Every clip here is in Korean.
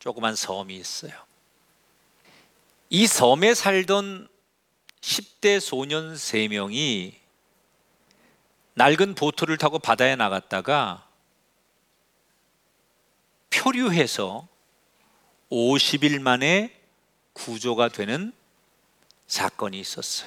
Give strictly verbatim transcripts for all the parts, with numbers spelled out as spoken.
조그만 섬이 있어요. 이 섬에 살던 십 대 소년 세 명이 낡은 보트를 타고 바다에 나갔다가 표류해서 오십 일 만에 구조가 되는 사건이 있었어요.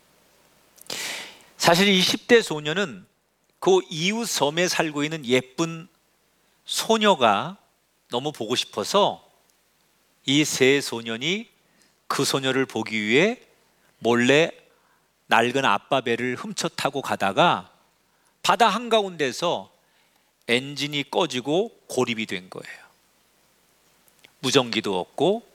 사실 이 십 대 소년은 그 이웃 섬에 살고 있는 예쁜 소녀가 너무 보고 싶어서 이 세 소년이 그 소녀를 보기 위해 몰래 낡은 아빠 배를 훔쳐 타고 가다가 바다 한가운데서 엔진이 꺼지고 고립이 된 거예요. 무전기도 없고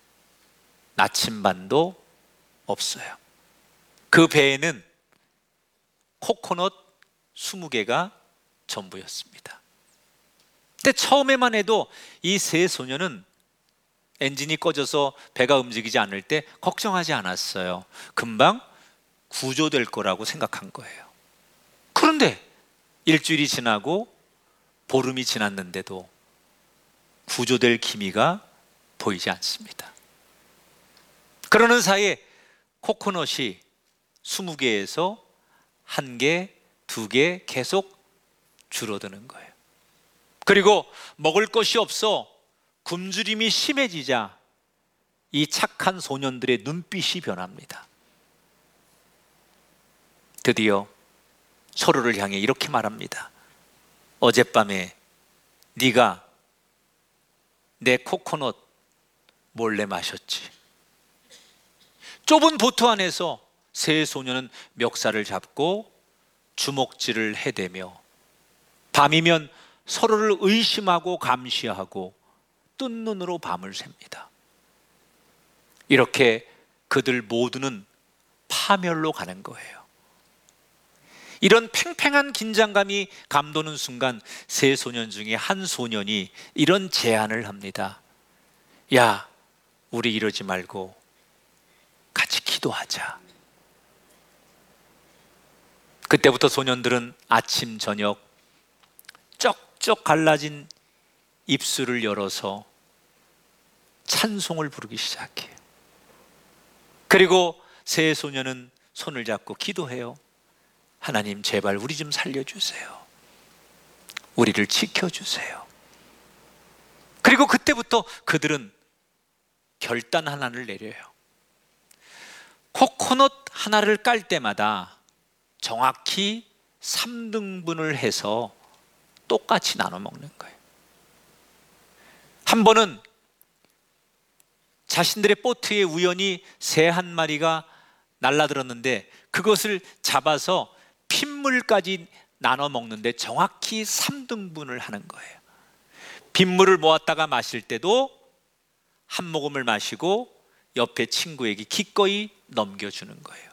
나침반도 없어요. 그 배에는 코코넛 스무 개가 전부였습니다. 근데 처음에만 해도 이 세 소녀는 엔진이 꺼져서 배가 움직이지 않을 때 걱정하지 않았어요. 금방 구조될 거라고 생각한 거예요. 그런데 일주일이 지나고 보름이 지났는데도 구조될 기미가 보이지 않습니다. 그러는 사이에 코코넛이 스무 개에서 한 개, 두 개 계속 줄어드는 거예요. 그리고 먹을 것이 없어 굶주림이 심해지자 이 착한 소년들의 눈빛이 변합니다. 드디어 서로를 향해 이렇게 말합니다. 어젯밤에 네가 내 코코넛 몰래 마셨지. 좁은 보트 안에서 세 소년은 멱살을 잡고 주먹질을 해대며 밤이면 서로를 의심하고 감시하고 뜬 눈으로 밤을 셉니다. 이렇게 그들 모두는 파멸로 가는 거예요. 이런 팽팽한 긴장감이 감도는 순간 세 소년 중에 한 소년이 이런 제안을 합니다. 야, 우리 이러지 말고 같이 기도하자. 그때부터 소년들은 아침 저녁 쩍쩍 갈라진 입술을 열어서 찬송을 부르기 시작해요. 그리고 세 소년은 손을 잡고 기도해요. 하나님, 제발 우리 좀 살려주세요. 우리를 지켜주세요. 그리고 그때부터 그들은 결단 하나를 내려요. 코코넛 하나를 깔 때마다 정확히 삼 등분을 해서 똑같이 나눠 먹는 거예요. 한 번은 자신들의 보트에 우연히 새 한 마리가 날라들었는데 그것을 잡아서 핏물까지 나눠 먹는데 정확히 삼 등분을 하는 거예요. 빗물을 모았다가 마실 때도 한 모금을 마시고 옆에 친구에게 기꺼이 넘겨주는 거예요.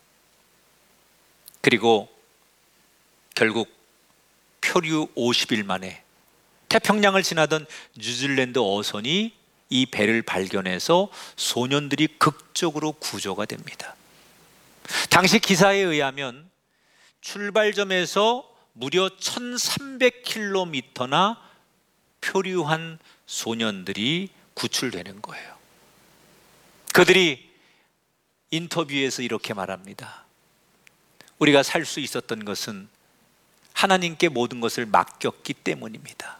그리고 결국 표류 오십 일 만에 태평양을 지나던 뉴질랜드 어선이 이 배를 발견해서 소년들이 극적으로 구조가 됩니다. 당시 기사에 의하면 출발점에서 무려 천삼백 킬로미터나 표류한 소년들이 구출되는 거예요. 그들이 인터뷰에서 이렇게 말합니다. 우리가 살 수 있었던 것은 하나님께 모든 것을 맡겼기 때문입니다.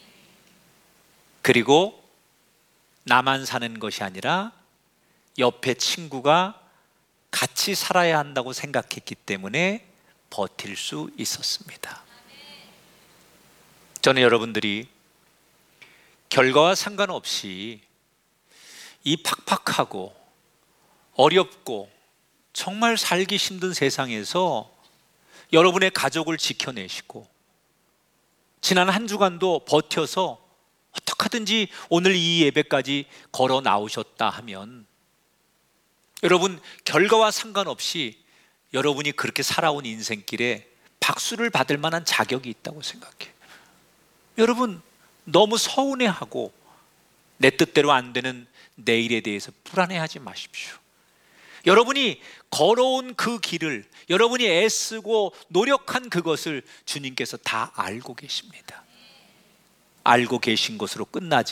그리고 나만 사는 것이 아니라 옆에 친구가 같이 살아야 한다고 생각했기 때문에 버틸 수 있었습니다. 저는 여러분들이 결과와 상관없이 이 팍팍하고 어렵고 정말 살기 힘든 세상에서 여러분의 가족을 지켜내시고 지난 한 주간도 버텨서 어떻게 하든지 오늘 이 예배까지 걸어 나오셨다 하면 여러분 결과와 상관없이 여러분이 그렇게 살아온 인생길에 박수를 받을 만한 자격이 있다고 생각해요. 여러분 너무 서운해하고 내 뜻대로 안 되는 내일에 대해서 불안해하지 마십시오. 여러분이 걸어온 그 길을, 여러분이 애쓰고 노력한 그것을 주님께서 다 알고 계십니다. 알고 계신 것으로 끝나지